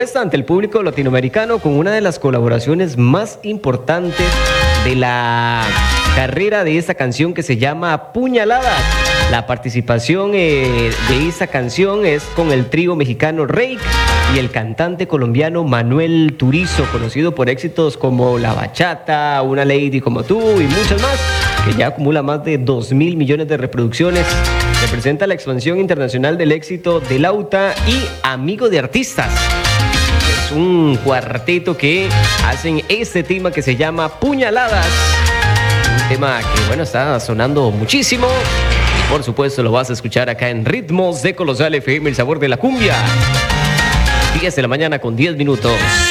Ante el público latinoamericano con una de las colaboraciones más importantes de la carrera de esta canción que se llama Puñaladas. La participación de esta canción es con el trío mexicano Reik y el cantante colombiano Manuel Turizo, conocido por éxitos como La Bachata, Una Lady Como Tú y muchas más, que ya acumula más de 2.000 millones de reproducciones. Representa la expansión internacional del éxito de Lauta y Amigo de Artistas. Es un cuarteto que hacen este tema que se llama Puñaladas. Un tema que, bueno, está sonando muchísimo. Y por supuesto lo vas a escuchar acá en Ritmos de Colosal FM, el sabor de la cumbia. 10 de la mañana con 10 minutos.